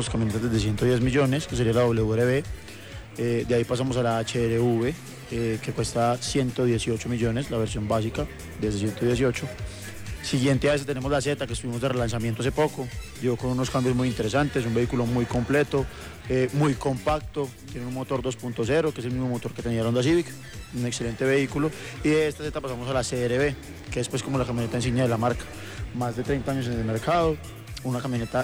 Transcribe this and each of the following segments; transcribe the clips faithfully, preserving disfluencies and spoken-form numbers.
tenemos camionetas de ciento diez millones, que sería la W R B. Eh, de ahí pasamos a la H R V, eh, que cuesta ciento dieciocho millones, la versión básica, desde ciento dieciocho. Siguiente a ese tenemos la Z, que estuvimos de relanzamiento hace poco, llegó con unos cambios muy interesantes, un vehículo muy completo, eh, muy compacto, tiene un motor dos punto cero, que es el mismo motor que tenía la Honda Civic, un excelente vehículo. Y de esta Z pasamos a la C R V, que es pues como la camioneta insignia de la marca, más de treinta años en el mercado, una camioneta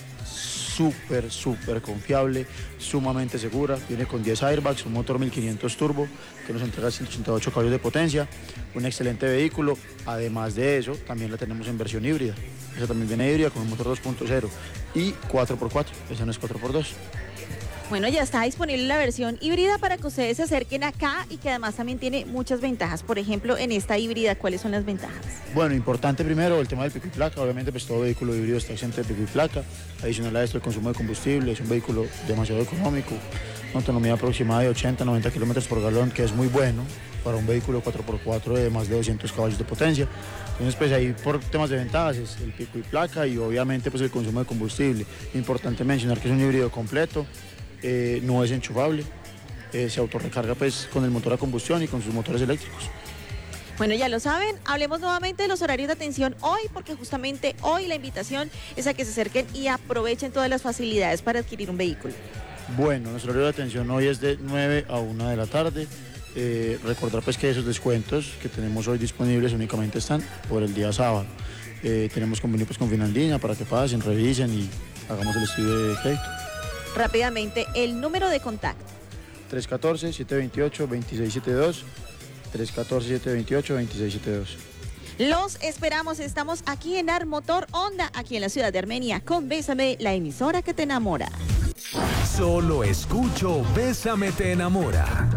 súper, súper confiable, sumamente segura, viene con diez airbags, un motor mil quinientos turbo que nos entrega ciento ochenta y ocho caballos de potencia, un excelente vehículo. Además de eso, también la tenemos en versión híbrida, esa también viene híbrida con un motor dos punto cero y cuatro por cuatro, esa no es cuatro por dos. Bueno, ya está disponible la versión híbrida para que ustedes se acerquen acá y que además también tiene muchas ventajas. Por ejemplo, en esta híbrida, ¿cuáles son las ventajas? Bueno, importante primero el tema del pico y placa. Obviamente pues todo vehículo híbrido está exento de pico y placa. Adicional a esto el consumo de combustible, es un vehículo demasiado económico, una autonomía aproximada de ochenta a noventa kilómetros por galón, que es muy bueno para un vehículo cuatro por cuatro de más de doscientos caballos de potencia. Entonces pues ahí por temas de ventajas es el pico y placa y obviamente pues el consumo de combustible. Importante mencionar que es un híbrido completo. Eh, no es enchufable, eh, se autorrecarga pues con el motor a combustión y con sus motores eléctricos. Bueno, ya lo saben, hablemos nuevamente de los horarios de atención hoy, porque justamente hoy la invitación es a que se acerquen y aprovechen todas las facilidades para adquirir un vehículo. Bueno, nuestro horario de atención hoy es de nueve a una de la tarde. Eh, recordar pues que esos descuentos que tenemos hoy disponibles únicamente están por el día sábado. Eh, tenemos convenio pues con Finandina para que pasen, revisen y hagamos el estudio de crédito. Rápidamente, el número de contacto. tres uno cuatro, siete dos ocho, dos seis siete dos. tres uno cuatro, siete dos ocho, dos seis siete dos. Los esperamos, estamos aquí en Armotor Honda, aquí en la ciudad de Armenia, con Bésame, la emisora que te enamora. Solo escucho Bésame te enamora.